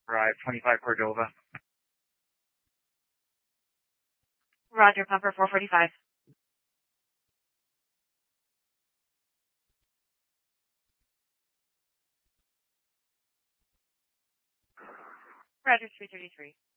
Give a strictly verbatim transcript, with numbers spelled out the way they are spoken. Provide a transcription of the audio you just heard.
Drive twenty-five Cordova. Roger, Pumper four forty-five. Roger, three thirty-three.